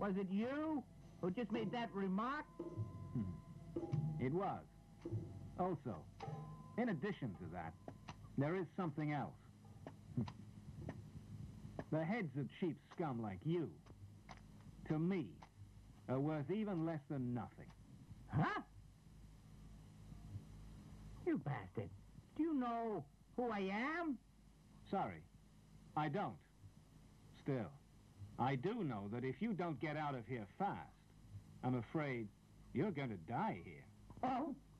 Was it you who just made that remark? It was. Also, in addition to that, there is something else. The heads of cheap scum like you, to me, are worth even less than nothing. Huh? You bastard. Do you know who I am? Sorry, I don't. Still, I do know that if you don't get out of here fast, I'm afraid you're going to die here. Oh?